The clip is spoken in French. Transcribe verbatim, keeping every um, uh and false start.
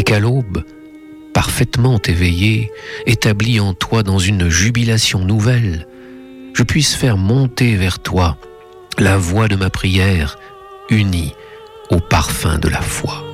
et qu'à l'aube, parfaitement éveillé, établi en toi dans une jubilation nouvelle, je puisse faire monter vers toi la voix de ma prière unie au parfum de la foi.